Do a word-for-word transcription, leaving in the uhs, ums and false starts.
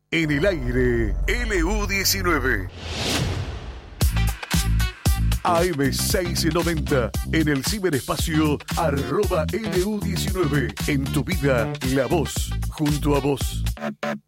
En el aire, L U diecinueve. A M seiscientos noventa, en el ciberespacio, arroba L U diecinueve. En tu vida, la voz, junto a vos.